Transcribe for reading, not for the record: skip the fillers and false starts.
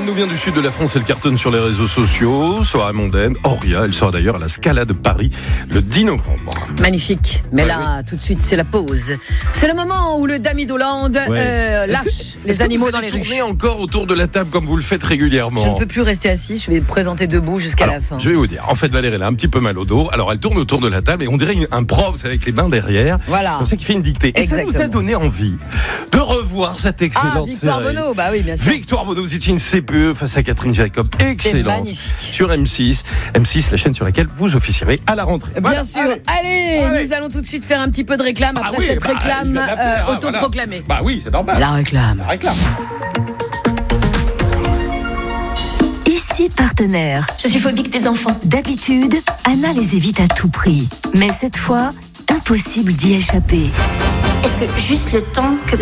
nous vient du sud de la France, elle cartonne sur les réseaux sociaux. Soirée mondaine, Auria, elle sera d'ailleurs à la Scala de Paris le 10 novembre. Magnifique, mais là, tout de suite, c'est la pause. C'est le moment où le Damy d'Hollande lâche les animaux dans les rues. Tournez encore autour de la table comme vous le faites régulièrement. Je ne peux plus rester assis, je vais présenter debout jusqu'à la fin. Je vais vous dire, en fait Valérie elle a un petit peu mal au dos, alors elle tourne autour de la table et on dirait un prof avec les mains derrière, voilà. Comme ça qui fait une dictée. Et exactement. Ça nous a donné envie de revoir cette excellente Victoire série. Bonneau, bah oui bien sûr. Victoire Bonneau, vous étiez une CPE face à Catherine Jacob, excellente, sur M6, la chaîne sur laquelle vous officierez à la rentrée. Bien sûr, allez, nous allons tout de suite faire un petit peu de réclame après cette réclame autoproclamée. Bah oui, c'est normal. La réclame. Ici partenaire. Je suis phobique des enfants. D'habitude, Anna les évite à tout prix. Mais cette fois, impossible d'y échapper. Est-ce que juste le temps que